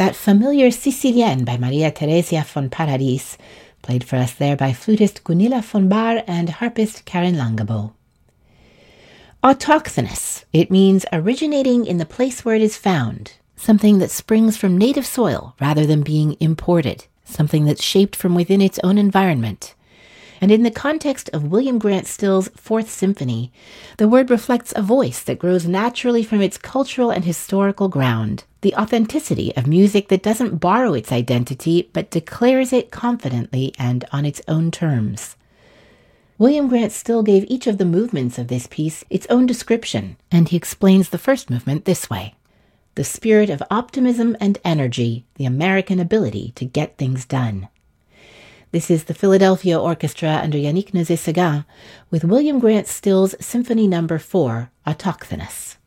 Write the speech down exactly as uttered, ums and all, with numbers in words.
that familiar Sicilienne by Maria Theresia von Paradis, played for us there by flutist Gunilla von Bahr and harpist Karen Langebo. Autochthonous. It means originating in the place where it is found, something that springs from native soil rather than being imported, something that's shaped from within its own environment. And in the context of William Grant Still's Fourth Symphony, the word reflects a voice that grows naturally from its cultural and historical ground, the authenticity of music that doesn't borrow its identity but declares it confidently and on its own terms. William Grant Still gave each of the movements of this piece its own description, and he explains the first movement this way: the spirit of optimism and energy, the American ability to get things done. This is the Philadelphia Orchestra under Yannick Nézet-Séguin with William Grant Still's Symphony Number four, Autochthonous.